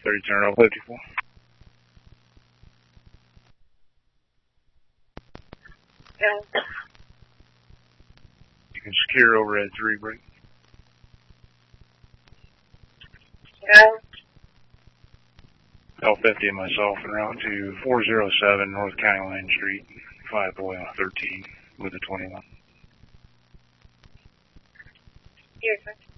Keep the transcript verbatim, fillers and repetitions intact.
thirty turn off fifty-four. Yeah. You can secure overhead three brake. Yeah. L fifty and myself en route to four oh seven North County Line Street, five boy on thirteen with a twenty-one. Yes, sir.